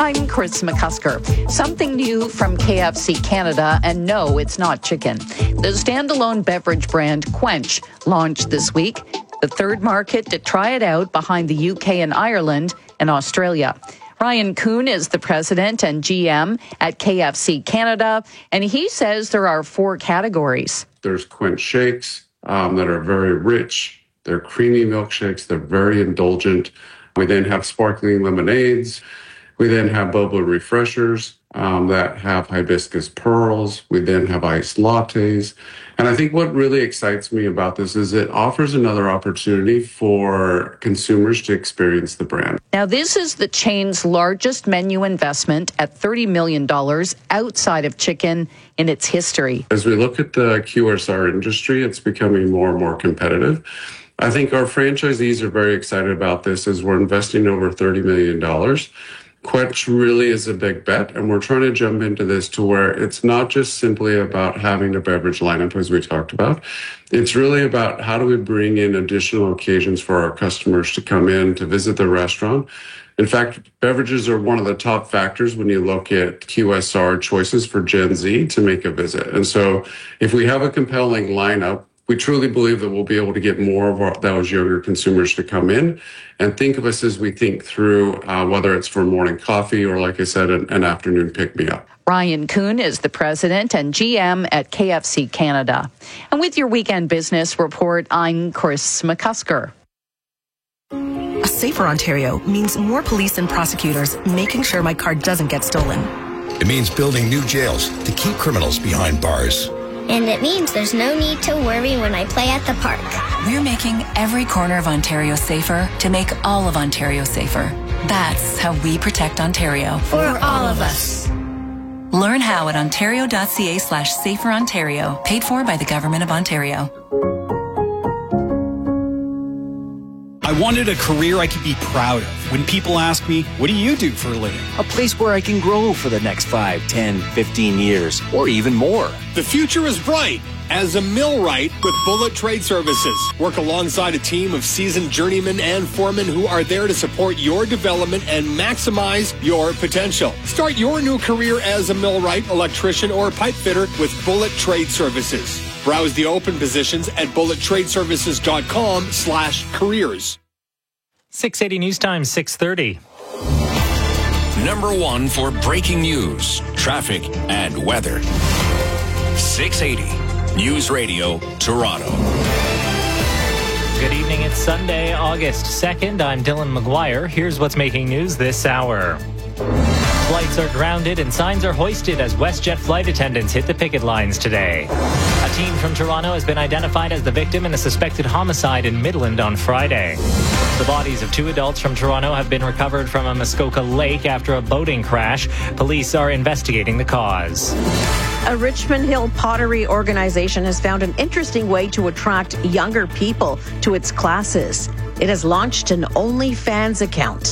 I'm Chris McCusker. Something new from KFC Canada, and no, it's not chicken. The standalone beverage brand Quench launched this week, the third market to try it out behind the UK and Ireland and Australia. Ryan Kuhn is the president and GM at KFC Canada, and he says there are 4 categories. There's Quench shakes that are very rich. They're creamy milkshakes. They're very indulgent. We then have sparkling lemonades. We then have boba refreshers that have hibiscus pearls. We then have iced lattes. And I think what really excites me about this is it offers another opportunity for consumers to experience the brand. Now, this is the chain's largest menu investment at $30 million outside of chicken in its history. As we look at the QSR industry, it's becoming more and more competitive. I think our franchisees are very excited about this as we're investing over $30 million. Quench really is a big bet, and we're trying to jump into this to where it's not just simply about having a beverage lineup, as we talked about. It's really about how do we bring in additional occasions for our customers to come in to visit the restaurant. In fact, beverages are one of the top factors when you look at QSR choices for Gen Z to make a visit. And so if we have a compelling lineup, we truly believe that we'll be able to get more of those younger consumers to come in and think of us as we think through whether it's for morning coffee or, like I said, an afternoon pick-me-up. Ryan Kuhn is the president and GM at KFC Canada. And with your Weekend Business Report, I'm Chris McCusker. A safer Ontario means more police and prosecutors making sure my car doesn't get stolen. It means building new jails to keep criminals behind bars. And it means there's no need to worry when I play at the park. We're making every corner of Ontario safer to make all of Ontario safer. That's how we protect Ontario. For all of us. Learn how at ontario.ca/saferontario, paid for by the Government of Ontario. I wanted a career I could be proud of. When people ask me, what do you do for a living? A place where I can grow for the next 5, 10, 15 years, or even more. The future is bright as a millwright with Bullet Trade Services. Work alongside a team of seasoned journeymen and foremen who are there to support your development and maximize your potential. Start your new career as a millwright, electrician, or pipe fitter with Bullet Trade Services. Browse the open positions at bullettradeservices.com/careers. 680 News Time, 6:30. Number 1 for breaking news, traffic, and weather. 680 News Radio, Toronto. Good evening. It's Sunday, August 2nd. I'm Dylan McGuire. Here's what's making news this hour. Flights are grounded and signs are hoisted as WestJet flight attendants hit the picket lines today. A teen from Toronto has been identified as the victim in a suspected homicide in Midland on Friday. The bodies of 2 adults from Toronto have been recovered from a Muskoka lake after a boating crash. Police are investigating the cause. A Richmond Hill pottery organization has found an interesting way to attract younger people to its classes. It has launched an OnlyFans account.